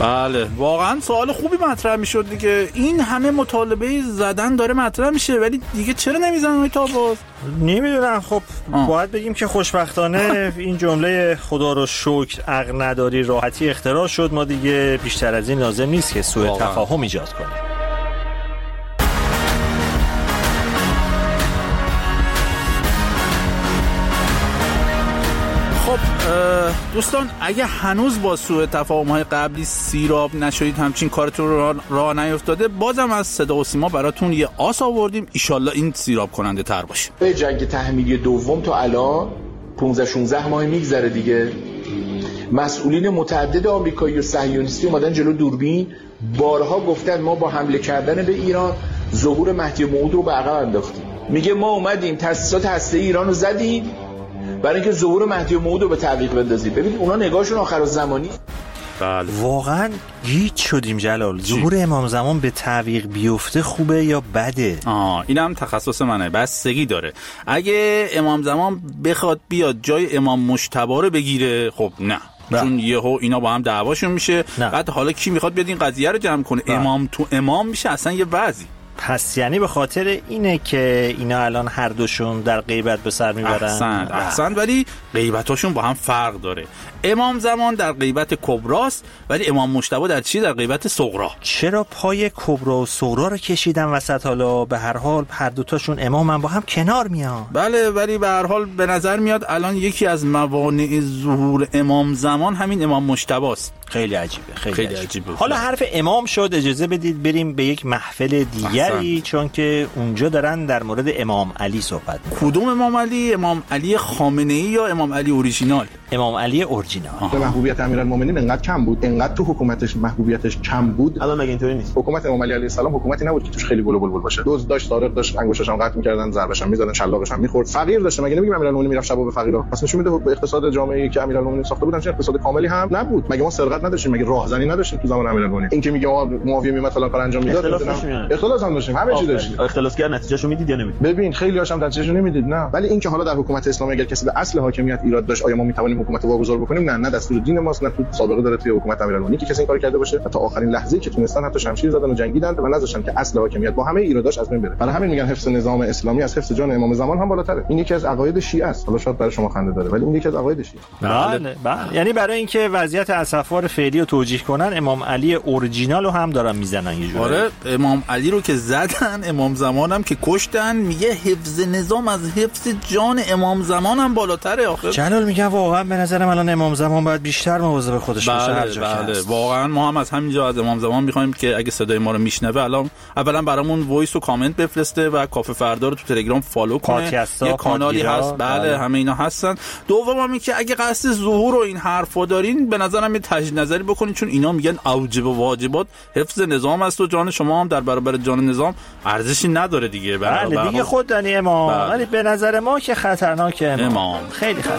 بله واقعا سوال خوبی مطرح میشد دیگه. این همه مطالبه زدن داره مطرح میشه ولی دیگه چرا نمیزنن تا باز؟ نمیدونم. خب باید بگیم که خوشبختانه این جمله خدا رو شکر عقل نداری راحتی اختراع شد. ما دیگه بیشتر از این لازم نیست که سوء تفاهم ایجاد کنیم. خب دوستان اگه هنوز با سوء تفاهم‌های قبلی سیراب نشدید، همچین کارتون رو راه نیفتاده، بازم از صدا و سیما براتون یه آس آوردیم، ایشالله این سیراب کننده تر باشه. به جنگ تحمیلی دوم تا الان 15-16 ماه میگذره دیگه. مسئولین متعدد آمریکایی و صهیونیستی اومدن جلو دوربین، بارها گفتن ما با حمله کردن به ایران ظهور مهدی موعود رو به عقب انداختیم. میگه ما اومدیم تأسیسات هسته‌ای ایران رو زدیم برای اینکه ظهور مهدی موعود رو به تعویق بندازیم. ببینید اونا نگاهشون آخرالزمانی. بله واقعا گیج شدیم جلال. ظهور امام زمان به تعویق بیفته خوبه یا بده؟ اینم تخصص منه، بستگی داره. اگه امام زمان بخواد بیاد جای امام مجتبی رو بگیره، خب نه. چون یهو اینا با هم دعواشون میشه. بعد حالا کی میخواد بیاد این قضیه رو جمع کنه؟ امام تو امام میشه اصلا یه وضعی. پس یعنی به خاطر اینه که اینا الان هر دوشون در غیبت به سر میبرن. احسن ولی غیبتاشون با هم فرق داره. امام زمان در غیبت کبراست ولی امام مجتبی در چی؟ در غیبت صغرا. چرا پای کبرا و صغرا رو کشیدن وسط؟ حالا به هر حال هر دوتاشون امامن، با هم کنار میان. بله ولی به هر حال به نظر میاد الان یکی از موانع ظهور امام زمان همین امام مجتبی است. خیلی عجیبه، خیلی عجیبه. حالا حرف امام شد، اجازه بدید بریم به یک محفل دیگری، چون که اونجا دارن در مورد امام علی صحبت می‌کنن. کدوم امام علی؟ امام علی خامنه‌ای یا امام علی اورجینال؟ امام علی اورجینال. محبوبیت امیرالمومنین انقدر کم بود، انقدر تو حکومتش محبوبیتش کم بود. الان مگه اینطوری نیست؟ حکومت امام علی علیه السلام حکومتی نبود که توش خیلی گل و بلبل باشه. دزد داشت، سارق داشت، انگشتاش هم قطع می‌کردن، ضربش هم می‌زدن، شلاقش هم می‌خورد. فقیر داشت. مگه نمیگیم امیرالمومنین میرفت شبا به فقیرا؟ پس نشون میده به اقتصاد جامعه‌ای که امیرالمومنین ساخته بودن چه اقتصاد کاملی هم نبود. مگه ما سرقت نداشتیم؟ مگه راهزنی نداشتیم تو زمان امیرالمومنین؟ این که میگه معاویه میومد فلان کار انجام میداد، اختلاس هم داشتیم، همه چی داشتیم. اختلاسگر نتیجهشو میدید یا نمیدید؟ ببین خیلی هاشم نتیجهشو نمیدید. نه ولی این که حالا در حکومت اسلامی اگر کسی به اصل حاکمیت ایراد داشت، آیا ما میتوانیم حکومت واگذار بکنیم؟ نه دستور دین ماست، نه تو سابقه داره توی حکومت امیرالمومنین که کسی این کارو کرده باشه. تا آخرین لحظه‌ای که تونستن حتی شمشیر زدن و جنگیدن و نذاشتن که اصل حاکمیت با همه ایراداش از بین بره. برای همین میگن حفظ نظام اسلامی از حفظ جان امام زمان هم بالاتره. این یکی از عقاید شیعه است. حالا شاید برای شما خنده داره ولی این یکی از عقاید شیعه. بله. یعنی برای اینکه وضعیت اسفوار فعلی رو توجیه کنن، امام علی اورجینال رو هم دارن میزنن یه جوری. آره امام علی رو که زدن، امام زمان هم که کشتن، میگه حفظ نظام از حفظ جان امام زمان هم بالاتره. آخه جلال میگم واقعا به نظر من الان امام زمان باید بیشتر مواظب خودش باشه. بله واقعا ما هم از همینجا از امام زمان میخوایم که اگه صدای ما رو میشنوه الان اولا برامون وایس و کامنت بفرسته و کافه فردا رو تو تلگرام فالو کنه. یه کانالی هست. بله همه اینا هستن. دوم که اگه قصد ظهور و این حرفا دارین به نظرم یه تجدید نظری بکنین، چون اینا میگن اوجب و واجبات حفظ نظام است و جان شما هم در برابر جان نظام ارزشی نداره دیگه. بله دیگه خود دانی امام. ولی به نظر ما که خطرناکه امام. خیلی خطرناکه.